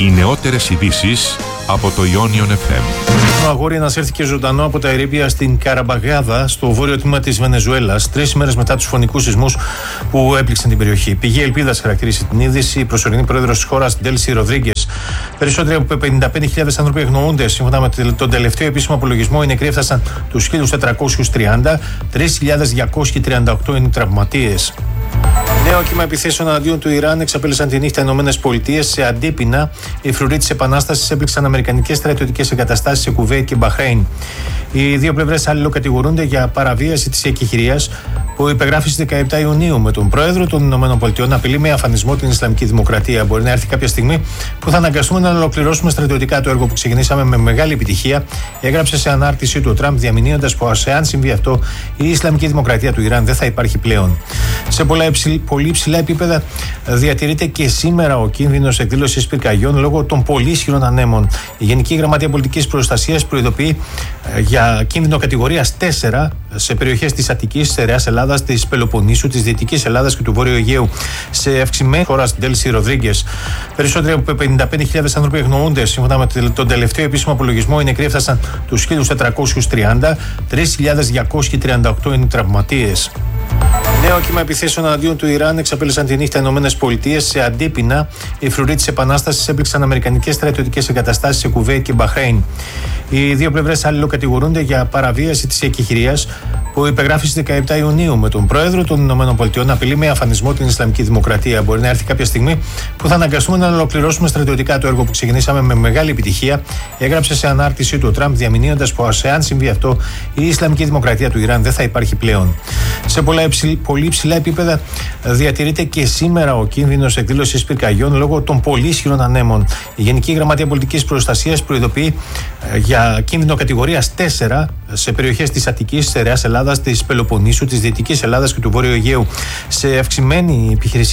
Οι νεότερες ειδήσεις από το Ionion FM. Το αγόρι ανασέρθηκε ζωντανό από τα ερείπια στην Καραμπαγάδα, στο βόρειο τμήμα της Βενεζουέλας, 3 ημέρες μετά τους φωνικούς σεισμούς που έπληξαν την περιοχή. Πηγή Ελπίδας χαρακτήρισε την είδηση. Η προσωρινή πρόεδρος της χώρας, Ντέλσι Ροδρίγκες. Περισσότεροι από 55.000 άνθρωποι αγνοούνται. Σύμφωνα με τον τελευταίο επίσημο απολογισμό, οι νεκροί έφτασαν τους 1.430, 3.238 είναι τραυματίες. Νέο κύμα επιθέσεων εναντίον του Ιράν εξαπέλυσαν τη νύχτα ΗΠΑ. Σε αντίπεινα, οι φρουροί της Επανάστασης έπληξαν αμερικανικές στρατιωτικές εγκαταστάσεις σε Κουβέιτ και Μπαχρέιν. Οι δύο πλευρές αλληλοκατηγορούνται για παραβίαση της εκεχηρίας που υπεγράφει στις 17 Ιουνίου με τον πρόεδρο των ΗΠΑ να απειλεί με αφανισμό την Ισλαμική Δημοκρατία. Μπορεί να έρθει κάποια στιγμή που θα αναγκαστούμε να ολοκληρώσουμε στρατιωτικά το έργο που ξεκινήσαμε με μεγάλη επιτυχία, έγραψε σε ανάρτησή του ο Τραμπ, διαμηνύοντας πως εάν συμβεί αυτό, η Ισλαμική Δημοκρατία του Ιράν δεν θα υπάρχει πλέον. Σε πολύ υψηλά επίπεδα διατηρείται και σήμερα ο κίνδυνος εκδήλωσης πυρκαγιών λόγω των πολύ ισχυρών ανέμων. Η Γενική Γραμματεία Πολιτικής Προστασίας προειδοποιεί για κίνδυνο κατηγορίας 4 σε περιοχές της Αττικής, της Στερεάς Ελλάδας, της Πελοποννήσου, της Δυτικής Ελλάδας και του Βόρειου Αιγαίου. Σε αυξημένη χώρα, Ντέλσι Ροδρίγκες. Περισσότεροι από 55.000 άνθρωποι αγνοούνται. Σύμφωνα με τον τελευταίο επίσημο απολογισμό, οι νεκροί έφτασαν τους 1.430, 3.238 είναι τραυματίες. Νέο κύμα επιθέσεων εναντίον του Ιράν εξαπέλυσαν τη νύχτα ΗΠΑ. Σε αντίπεινα, οι φρουροί της Επανάστασης έπληξαν αμερικανικές στρατιωτικές εγκαταστάσεις σε Κουβέιτ και Μπαχρέιν. Οι δύο πλευρές αλληλοκατηγορούνται για παραβίαση της εκεχηρίας που υπεγράφει στις 17 Ιουνίου με τον πρόεδρο των ΗΠΑ να απειλεί με αφανισμό την Ισλαμική Δημοκρατία. Μπορεί να έρθει κάποια στιγμή που θα αναγκαστούμε να ολοκληρώσουμε στρατιωτικά το έργο που ξεκινήσαμε με μεγάλη επιτυχία, έγραψε σε ανάρτησή του ο Τραμπ, διαμηνύοντας πως εάν συμβεί αυτό, η Ισλαμική Δημοκρατία του Ιράν δεν θα υπάρχει πλέον. Σε πολύ υψηλά επίπεδα διατηρείται και σήμερα ο κίνδυνος εκδήλωσης πυρκαγιών λόγω των πολύ ισχυρών ανέμων. Η Γενική Γραμματεία Πολιτικής Προστασίας προειδοποιεί για κίνδυνο κατηγορίας 4 σε περιοχές της Αττικής, της Στερεάς Ελλάδας, της Πελοποννήσου, της Δυτικής Ελλάδας και του Βόρειου Αιγαίου. Σε αυξημένη επιχειρησία